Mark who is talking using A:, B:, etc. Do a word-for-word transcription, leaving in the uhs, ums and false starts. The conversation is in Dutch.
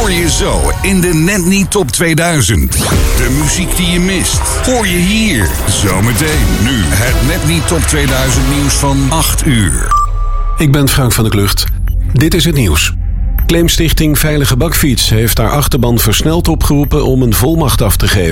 A: hoor je zo in de Net Niet Top tweeduizend. De muziek die je mist, hoor je hier. Zometeen nu het Net Niet Top tweeduizend nieuws van acht uur.
B: Ik ben Frank van der Klucht. Dit is het nieuws. Claimstichting Veilige Bakfiets heeft haar achterban versneld opgeroepen om een volmacht af te geven.